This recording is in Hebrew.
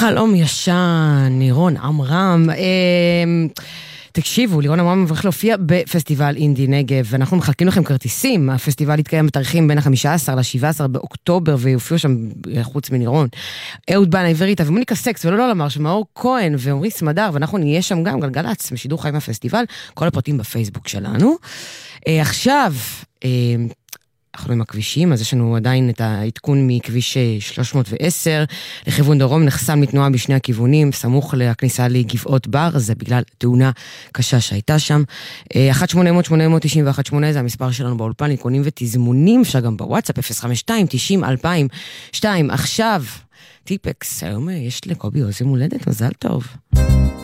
חלום ישן, לירון עמרם. תקשיבו, לירון עמרם מברך להופיע בפסטיבל אינדי נגב, ואנחנו מחלקים לכם כרטיסים. הפסטיבל יתקיים בתאריכים בין ה-15 ל-17 באוקטובר, ויופיעו שם חוץ מלירון אהוד בנה, עבריתה ומוניקה סקס, ולא לומר שמאור כהן ועמרי סמדר, ואנחנו נהיה שם גם גלגלצ, בשידור חי מהפסטיבל, כל הפרטים בפייסבוק שלנו. עכשיו, אנחנו עם הכבישים, אז יש לנו עדיין את העדכון מכביש 310, לכיוון דרום נחסם מתנועה בשני הכיוונים, סמוך לכניסה לגבעות בר, זה בגלל תאונה קשה שהייתה שם. 1-800-890-1-8 זה המספר שלנו באולפן, עדכונים ותזמונים, אפשר גם בוואטסאפ, 052-90-2002. עכשיו, טיפקס, היום יש לקובי עוז יום הולדת, מזל טוב.